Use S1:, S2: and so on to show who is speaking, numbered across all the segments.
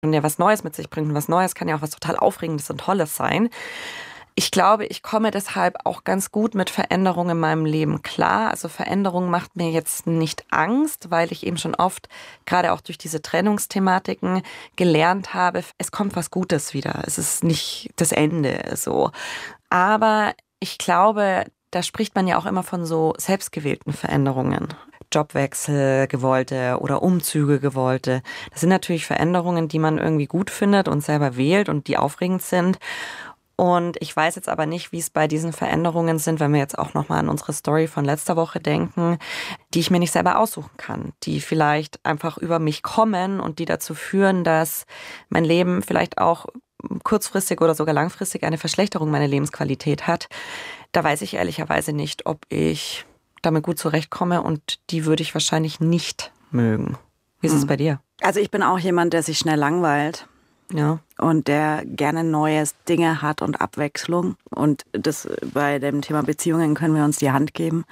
S1: und der was Neues mit sich bringt. Und was Neues kann ja auch was total Aufregendes und Tolles sein. Ich glaube, ich komme deshalb auch ganz gut mit Veränderungen in meinem Leben klar. Also Veränderung macht mir jetzt nicht Angst, weil ich eben schon oft, gerade auch durch diese Trennungsthematiken, gelernt habe, es kommt was Gutes wieder. Es ist nicht das Ende so. Aber ich glaube, da spricht man ja auch immer von so selbstgewählten Veränderungen. Jobwechsel gewollte oder Umzüge gewollte. Das sind natürlich Veränderungen, die man irgendwie gut findet und selber wählt und die aufregend sind. Und ich weiß jetzt aber nicht, wie es bei diesen Veränderungen sind, wenn wir jetzt auch nochmal an unsere Story von letzter Woche denken, die ich mir nicht selber aussuchen kann, die vielleicht einfach über mich kommen und die dazu führen, dass mein Leben vielleicht auch kurzfristig oder sogar langfristig eine Verschlechterung meiner Lebensqualität hat. Da weiß ich ehrlicherweise nicht, ob ich damit gut zurechtkomme und die würde ich wahrscheinlich nicht mögen. Wie ist es bei dir?
S2: Also ich bin auch jemand, der sich schnell langweilt.
S1: Ja.
S2: Und der gerne neue Dinge hat und Abwechslung. Und das bei dem Thema Beziehungen können wir uns die Hand geben.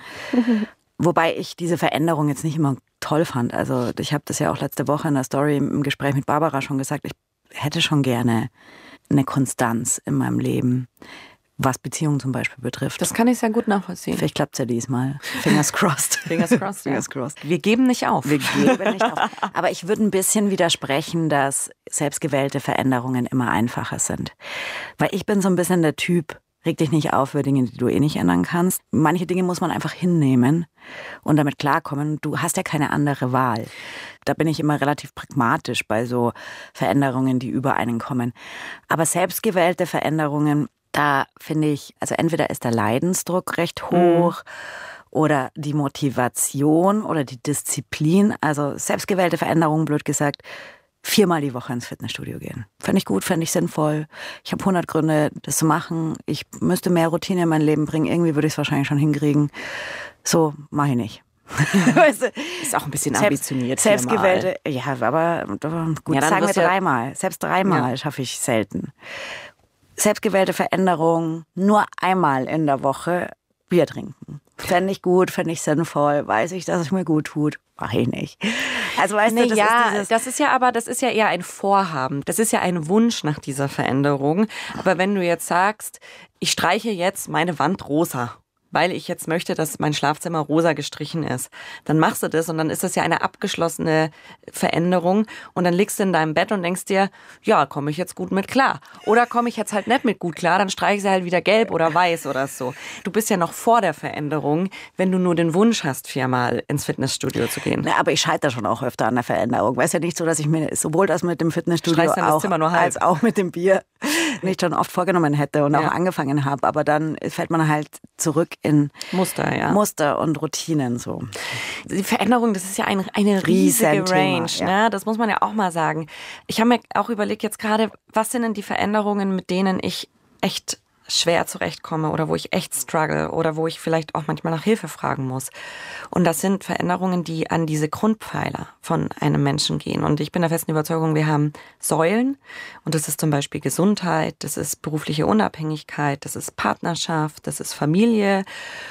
S2: Wobei ich diese Veränderung jetzt nicht immer toll fand. Also ich habe das ja auch letzte Woche in der Story im Gespräch mit Barbara schon gesagt. Ich hätte schon gerne eine Konstanz in meinem Leben, was Beziehungen zum Beispiel betrifft.
S1: Das kann ich sehr gut nachvollziehen.
S2: Vielleicht klappt es ja diesmal. Fingers crossed.
S1: Fingers crossed, ja.
S2: Fingers crossed.
S1: Wir geben nicht auf.
S2: Wir geben nicht auf. Aber ich würde ein bisschen widersprechen, dass selbstgewählte Veränderungen immer einfacher sind. Weil ich bin so ein bisschen der Typ, reg dich nicht auf für Dinge, die du eh nicht ändern kannst. Manche Dinge muss man einfach hinnehmen und damit klarkommen. Du hast ja keine andere Wahl. Da bin ich immer relativ pragmatisch bei so Veränderungen, die über einen kommen. Aber selbstgewählte Veränderungen, da finde ich, also entweder ist der Leidensdruck recht hoch oder die Motivation oder die Disziplin. Also selbstgewählte Veränderungen, blöd gesagt, 4-mal die Woche ins Fitnessstudio gehen. Fände ich gut, fände ich sinnvoll. Ich habe 100 Gründe, das zu machen. Ich müsste mehr Routine in mein Leben bringen. Irgendwie würde ich es wahrscheinlich schon hinkriegen. So mache ich nicht.
S1: Weißt du, ist auch ein bisschen ambitioniert.
S2: Selbstgewählte, ja, aber gut,
S1: ja,
S2: sagen wir
S1: ja
S2: 3-mal. Selbst 3-mal schaffe ich selten. Selbstgewählte Veränderung, nur einmal in der Woche Bier trinken. Fände ich gut, fände ich sinnvoll, weiß ich, dass es mir gut tut, mache ich nicht. Also weißt du,
S1: das ist ja eher ein Vorhaben. Das ist ja ein Wunsch nach dieser Veränderung. Aber wenn du jetzt sagst, ich streiche jetzt meine Wand rosa, weil ich jetzt möchte, dass mein Schlafzimmer rosa gestrichen ist. Dann machst du das und dann ist das ja eine abgeschlossene Veränderung und dann liegst du in deinem Bett und denkst dir, ja, komme ich jetzt gut mit klar. Oder komme ich jetzt halt nicht mit gut klar, dann streiche ich sie halt wieder gelb oder weiß oder so. Du bist ja noch vor der Veränderung, wenn du nur den Wunsch hast, 4-mal ins Fitnessstudio zu gehen.
S2: Na, aber ich scheitere schon auch öfter an der Veränderung. Weiß ja nicht so, dass ich mir sowohl das mit dem Fitnessstudio als auch mit dem Bier nicht schon oft vorgenommen hätte und auch angefangen habe. Aber dann fällt man halt zurück in Muster und Routinen so.
S1: Die Veränderung, das ist ja eine riesige Range. Ne? Das muss man ja auch mal sagen. Ich habe mir auch überlegt jetzt gerade, was sind denn die Veränderungen, mit denen ich echt schwer zurechtkomme oder wo ich echt struggle oder wo ich vielleicht auch manchmal nach Hilfe fragen muss. Und das sind Veränderungen, die an diese Grundpfeiler von einem Menschen gehen. Und ich bin der festen Überzeugung, wir haben Säulen und das ist zum Beispiel Gesundheit, das ist berufliche Unabhängigkeit, das ist Partnerschaft, das ist Familie.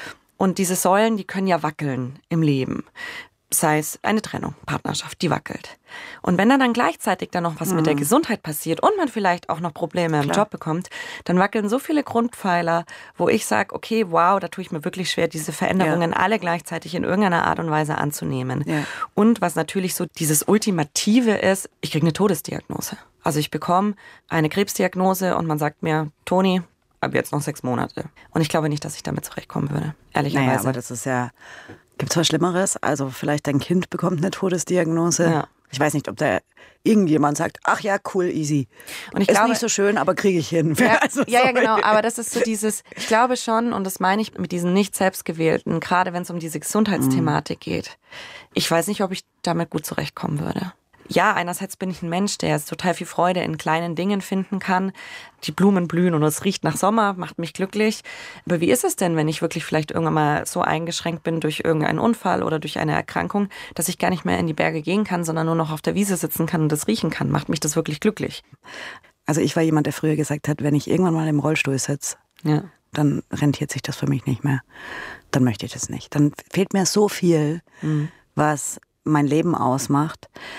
S1: Und diese Säulen, die können ja wackeln im Leben. Sei es eine Trennung, Partnerschaft, die wackelt. Und wenn dann gleichzeitig dann noch was mit der Gesundheit passiert und man vielleicht auch noch Probleme im Job bekommt, dann wackeln so viele Grundpfeiler, wo ich sage, okay, wow, da tue ich mir wirklich schwer, diese Veränderungen alle gleichzeitig in irgendeiner Art und Weise anzunehmen. Ja. Und was natürlich so dieses Ultimative ist, ich kriege eine Todesdiagnose. Also ich bekomme eine Krebsdiagnose und man sagt mir, Toni, ab jetzt noch 6 Monate. Und ich glaube nicht, dass ich damit zurechtkommen würde, ehrlicherweise.
S2: Naja, aber das ist ja... Gibt es was Schlimmeres? Also vielleicht dein Kind bekommt eine Todesdiagnose. Ja. Ich weiß nicht, ob da irgendjemand sagt, ach ja, cool, easy. Und ich glaube, nicht so schön, aber kriege ich hin.
S1: Ja, also, ja, genau, aber das ist so dieses, ich glaube schon, und das meine ich mit diesen nicht selbstgewählten, gerade wenn es um diese Gesundheitsthematik geht. Ich weiß nicht, ob ich damit gut zurechtkommen würde. Ja, einerseits bin ich ein Mensch, der jetzt total viel Freude in kleinen Dingen finden kann. Die Blumen blühen und es riecht nach Sommer, macht mich glücklich. Aber wie ist es denn, wenn ich wirklich vielleicht irgendwann mal so eingeschränkt bin durch irgendeinen Unfall oder durch eine Erkrankung, dass ich gar nicht mehr in die Berge gehen kann, sondern nur noch auf der Wiese sitzen kann und das riechen kann? Macht mich das wirklich glücklich?
S2: Also ich war jemand, der früher gesagt hat, wenn ich irgendwann mal im Rollstuhl sitze, dann rentiert sich das für mich nicht mehr. Dann möchte ich das nicht. Dann fehlt mir so viel, was mein Leben ausmacht.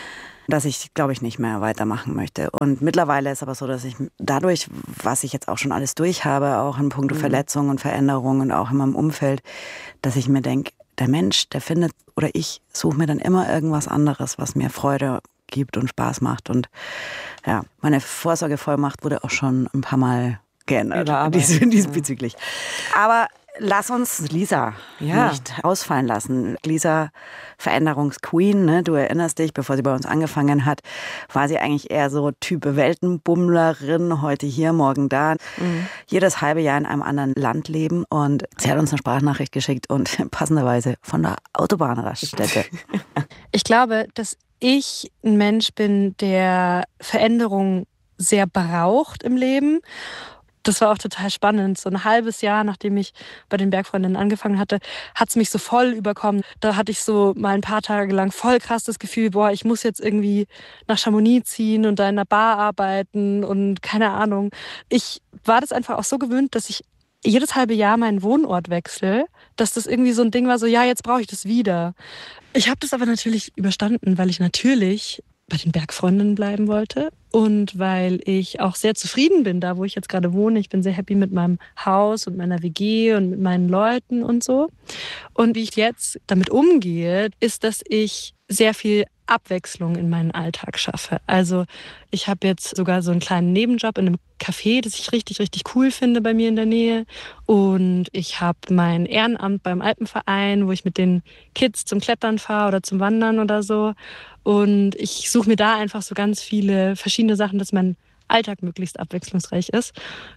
S2: dass ich, glaube ich, nicht mehr weitermachen möchte. Und mittlerweile ist aber so, dass ich dadurch, was ich jetzt auch schon alles durch habe, auch in puncto Verletzungen und Veränderungen und auch in meinem Umfeld, dass ich mir denke, der Mensch, der findet, oder ich suche mir dann immer irgendwas anderes, was mir Freude gibt und Spaß macht. Und ja, meine Vorsorgevollmacht wurde auch schon ein paar Mal geändert diesbezüglich. Aber lass uns Lisa nicht ausfallen lassen. Lisa, Veränderungsqueen, ne? Du erinnerst dich, bevor sie bei uns angefangen hat, war sie eigentlich eher so Typ Weltenbummlerin, heute hier, morgen da. Jedes halbe Jahr in einem anderen Land leben. Und sie hat uns eine Sprachnachricht geschickt und passenderweise von der Autobahnraststätte.
S3: Ich glaube, dass ich ein Mensch bin, der Veränderung sehr braucht im Leben. Das war auch total spannend. So ein halbes Jahr, nachdem ich bei den Bergfreundinnen angefangen hatte, hat es mich so voll überkommen. Da hatte ich so mal ein paar Tage lang voll krass das Gefühl, boah, ich muss jetzt irgendwie nach Chamonix ziehen und da in einer Bar arbeiten und keine Ahnung. Ich war das einfach auch so gewöhnt, dass ich jedes halbe Jahr meinen Wohnort wechsle, dass das irgendwie so ein Ding war, so ja, jetzt brauche ich das wieder. Ich habe das aber natürlich überstanden, weil ich natürlich bei den Bergfreundinnen bleiben wollte und weil ich auch sehr zufrieden bin, da wo ich jetzt gerade wohne. Ich bin sehr happy mit meinem Haus und meiner WG und mit meinen Leuten und so. Und wie ich jetzt damit umgehe, ist, dass ich sehr viel Abwechslung in meinen Alltag schaffe. Also ich habe jetzt sogar so einen kleinen Nebenjob in einem Café, das ich richtig, richtig cool finde bei mir in der Nähe. Und ich habe mein Ehrenamt beim Alpenverein, wo ich mit den Kids zum Klettern fahre oder zum Wandern oder so. Und ich suche mir da einfach so ganz viele verschiedene Sachen, dass mein Alltag möglichst abwechslungsreich ist,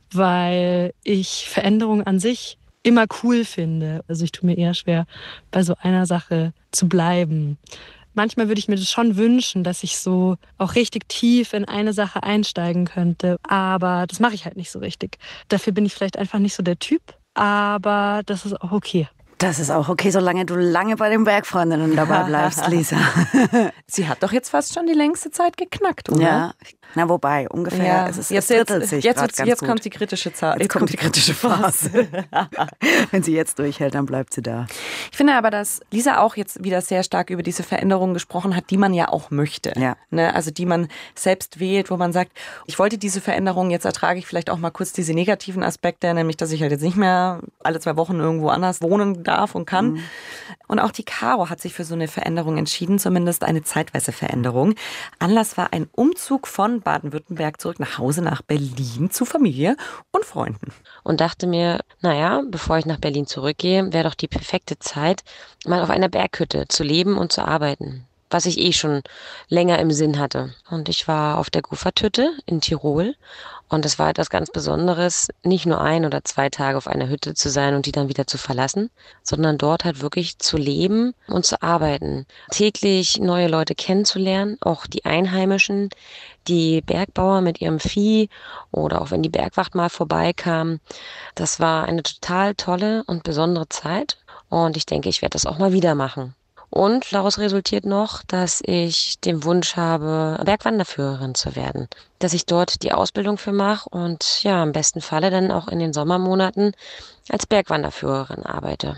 S3: weil ich Veränderungen an sich immer cool finde. Also ich tue mir eher schwer, bei so einer Sache zu bleiben. Manchmal würde ich mir das schon wünschen, dass ich so auch richtig tief in eine Sache einsteigen könnte. Aber das mache ich halt nicht so richtig. Dafür bin ich vielleicht einfach nicht so der Typ. Aber das ist auch okay.
S2: Das ist auch okay, solange du lange bei den Bergfreundinnen dabei bleibst, Lisa.
S1: Sie hat doch jetzt fast schon die längste Zeit geknackt, oder?
S2: Ja, na wobei, ungefähr.
S1: Ja.
S2: Es drittelt sich
S1: jetzt
S2: ganz gut.
S1: Kommt die kritische Zeit.
S2: Jetzt kommt die kritische Phase. Wenn sie jetzt durchhält, dann bleibt sie da.
S1: Ich finde aber, dass Lisa auch jetzt wieder sehr stark über diese Veränderungen gesprochen hat, die man ja auch möchte.
S2: Ja.
S1: Ne? Also die man selbst wählt, wo man sagt, ich wollte diese Veränderung, jetzt ertrage ich vielleicht auch mal kurz diese negativen Aspekte, nämlich, dass ich halt jetzt nicht mehr alle 2 Wochen irgendwo anders wohnen darf und kann. Und auch die Caro hat sich für so eine Veränderung entschieden, zumindest eine zeitweise Veränderung. Anlass war ein Umzug von Baden-Württemberg zurück nach Hause nach Berlin zu Familie und Freunden.
S4: Und dachte mir, naja, bevor ich nach Berlin zurückgehe, wäre doch die perfekte Zeit, mal auf einer Berghütte zu leben und zu arbeiten. Was ich eh schon länger im Sinn hatte. Und ich war auf der Gufferthütte in Tirol. Und es war etwas ganz Besonderes, nicht nur 1 oder 2 Tage auf einer Hütte zu sein und die dann wieder zu verlassen, sondern dort halt wirklich zu leben und zu arbeiten. Täglich neue Leute kennenzulernen, auch die Einheimischen, die Bergbauer mit ihrem Vieh oder auch wenn die Bergwacht mal vorbeikam. Das war eine total tolle und besondere Zeit. Und ich denke, ich werde das auch mal wieder machen. Und daraus resultiert noch, dass ich den Wunsch habe, Bergwanderführerin zu werden. Dass ich dort die Ausbildung für mache und ja, im besten Falle dann auch in den Sommermonaten als Bergwanderführerin arbeite.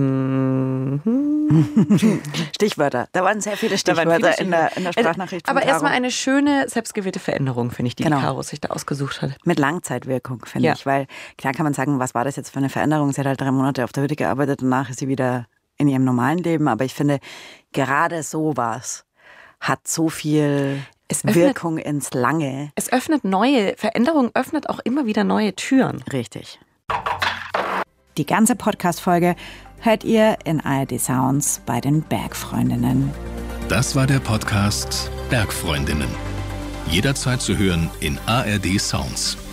S2: Stichwörter. Da waren sehr viele Stichwörter in der Sprachnachricht von
S1: Aber
S2: Caro.
S1: erstmal eine schöne, selbstgewählte Veränderung, finde ich, die
S2: Genau.
S1: die Caro sich da ausgesucht hat.
S2: Mit Langzeitwirkung, finde ich. Weil klar kann man sagen, was war das jetzt für eine Veränderung? Sie hat halt 3 Monate auf der Hütte gearbeitet, danach ist sie wieder in ihrem normalen Leben. Aber ich finde, gerade sowas hat so viel Wirkung ins Lange.
S1: Es öffnet Veränderung öffnet auch immer wieder neue Türen.
S2: Richtig. Die ganze Podcast-Folge hört ihr in ARD Sounds bei den Bergfreundinnen.
S5: Das war der Podcast Bergfreundinnen. Jederzeit zu hören in ARD Sounds.